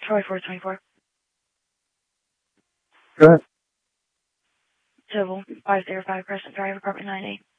Troy 424. Go ahead. Civil 505 Crescent Drive, apartment 9A.